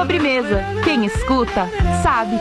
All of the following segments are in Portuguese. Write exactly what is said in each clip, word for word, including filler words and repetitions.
Sobremesa. Quem escuta, sabe.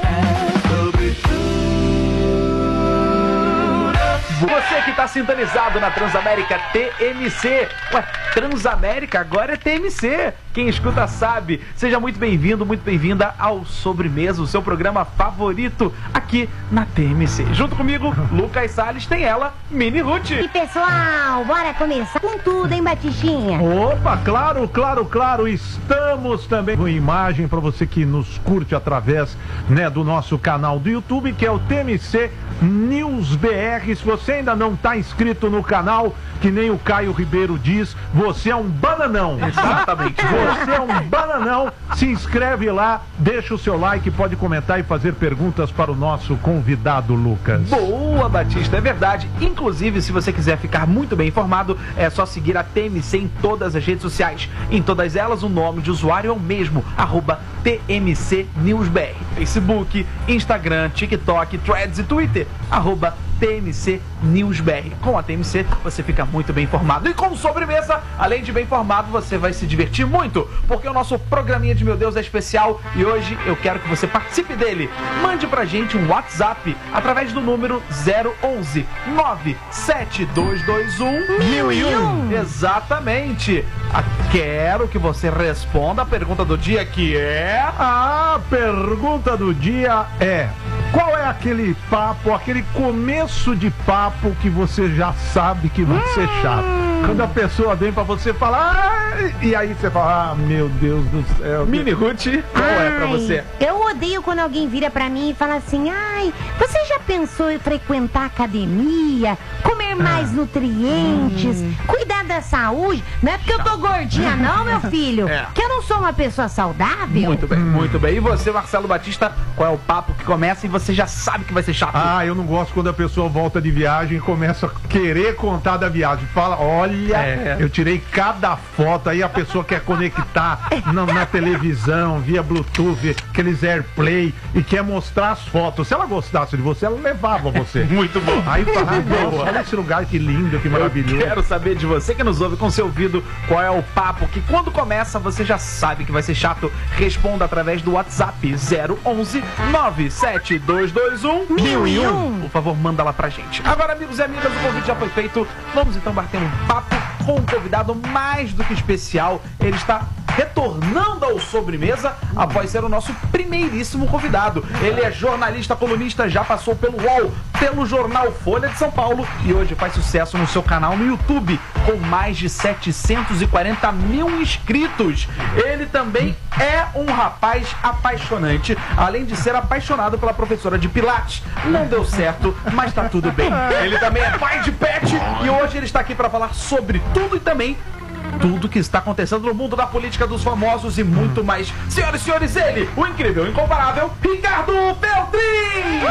Você que está sintonizado na Transamérica T M C. Ué, Transamérica agora é T M C. Quem escuta sabe. Seja muito bem-vindo, muito bem-vinda ao Sobremesa, o seu programa favorito aqui na T M C. Junto comigo, Lucas Salles, tem ela, Mini Ruth. E pessoal, bora começar com tudo, hein, Batichinha? Opa, claro, claro, claro. Estamos também com imagem para você que nos curte através, né, do nosso canal do YouTube, que é o T M C News B R. Se você ainda não está inscrito no canal, que nem o Caio Ribeiro diz, você é um bananão. Exatamente. Você é um bananão. Se inscreve lá, deixa o seu like, pode comentar e fazer perguntas para o nosso convidado, Lucas. Boa, Batista, é verdade. Inclusive, se você quiser ficar muito bem informado, é só seguir a T M C em todas as redes sociais. Em todas elas, o nome de usuário é o mesmo, arroba T M C News B R. Facebook, Instagram, TikTok, Threads e Twitter, arroba T M C News B R. Com a T M C você fica muito bem informado. E com Sobremesa, além de bem informado, você vai se divertir muito, porque o nosso programinha de Meu Deus é especial e hoje eu quero que você participe dele. Mande pra gente um WhatsApp através do número zero onze nove sete dois dois um mil e um. Exatamente. Ah, quero que você responda a pergunta do dia, que é... A pergunta do dia é: qual é aquele papo, aquele começo de papo que você já sabe que vai ser chato? Quando a pessoa vem pra você falar, ah, e aí você fala, ah, meu Deus do céu. Mini Ruth, qual Ai, é pra você? Eu odeio quando alguém vira pra mim e fala assim: ai, você já pensou em frequentar academia, comer mais nutrientes, hum. cuidar da saúde? Não é porque eu tô gordinha não, meu filho, É. que eu não sou uma pessoa saudável. Muito bem, muito bem. E você, Marcelo Batista, qual é o papo que começa e você já sabe que vai ser chato? Ah, eu não gosto quando a pessoa volta de viagem e começa a querer contar da viagem. Fala, olha, É. eu tirei cada foto, aí a pessoa quer conectar na, na televisão, via Bluetooth, aqueles AirPlay, e quer mostrar as fotos. Se ela gostasse de você, ela levava você. Muito bom. Aí fala, ah, nossa, olha esse lugar, que lindo, que maravilhoso. Eu quero saber de você que nos ouve com seu ouvido, qual é o papo que quando começa você já sabe que vai ser chato. Responda através do WhatsApp zero onze nove sete dois dois um mil e um. Por favor, manda lá pra gente. Agora, amigos e amigas, o convite já foi feito. Vamos então bater um papo com um convidado mais do que especial. Ele está retornando ao Sobremesa após ser o nosso primeiríssimo convidado. Ele é jornalista, colunista, já passou pelo U O L, pelo jornal Folha de São Paulo e hoje faz sucesso no seu canal no YouTube com mais de setecentos e quarenta mil inscritos. Ele também é um rapaz apaixonante, além de ser apaixonado pela professora de Pilates. Não deu certo, mas tá tudo bem. Ele também é pai de pet e hoje ele está aqui para falar sobre tudo e também tudo que está acontecendo no mundo da política, dos famosos e muito mais. Senhoras e senhores, ele, o incrível, incomparável, Ricardo Feltrin!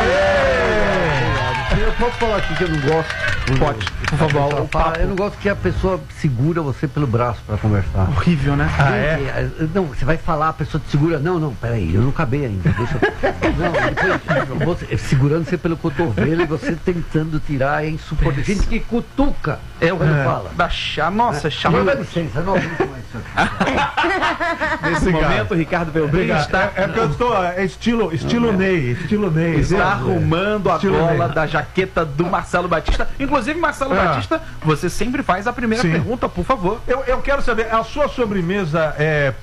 Eu posso falar aqui que eu não gosto? Pode, por favor. O papo. Eu não gosto que a pessoa segura você pelo braço pra conversar. Horrível, né? Ah, é? Não, você vai falar, a pessoa te segura. Não, não, peraí, eu não acabei ainda. Deixa eu... Não, depois, você, segurando você pelo cotovelo e você tentando tirar, é insuportável. Gente que cutuca, é o que É. fala. Da chá, nossa, chama. Não, dá licença, não aguento mais isso aqui. Nesse momento, Ricardo Feltrin está, É, é porque eu estou, é estilo, estilo Ney, estilo Ney. está né? arrumando a Estilo gola Ney. da jaqueta do Marcelo Batista. Inclusive, Marcelo Ah. Batista, você sempre faz a primeira Sim. pergunta, por favor. Eu, eu quero saber, a sua sobremesa é